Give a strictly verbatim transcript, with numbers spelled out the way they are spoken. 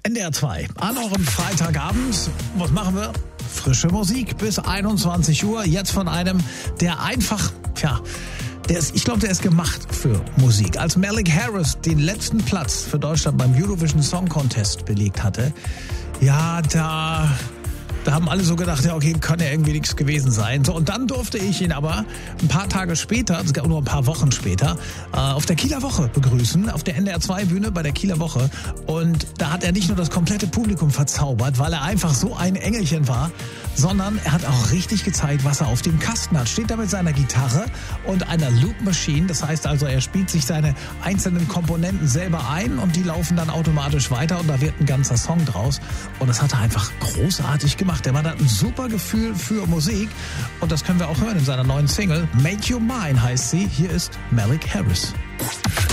N D R zwei. An eurem Freitagabend. Was machen wir? Frische Musik bis einundzwanzig Uhr. Jetzt von einem, der einfach, tja, der ist, ich glaube, der ist gemacht für Musik. Als Malik Harris den letzten Platz für Deutschland beim Eurovision Song Contest belegt hatte, ja, da... Da haben alle so gedacht, ja okay, kann ja irgendwie nichts gewesen sein. So, und dann durfte ich ihn aber ein paar Tage später, sogar nur ein paar Wochen später, äh, auf der Kieler Woche begrüßen, auf der N D R zwei Bühne bei der Kieler Woche. Und da hat er nicht nur das komplette Publikum verzaubert, weil er einfach so ein Engelchen war, sondern er hat auch richtig gezeigt, was er auf dem Kasten hat. Steht da mit seiner Gitarre und einer Loop Machine. Das heißt also, er spielt sich seine einzelnen Komponenten selber ein und die laufen dann automatisch weiter und da wird ein ganzer Song draus. Und das hat er einfach großartig gemacht. Der war da ein super Gefühl für Musik und das können wir auch hören in seiner neuen Single. Make You Mine heißt sie. Hier ist Malik Harris.